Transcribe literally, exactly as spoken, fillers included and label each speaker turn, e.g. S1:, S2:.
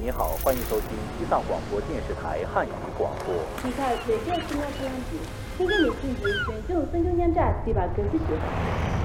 S1: 你好，欢迎收听西藏广播电视台汉语广播。
S2: 你看，随便新疆这样子，今天你自己选中孙中山站，对吧？跟自己。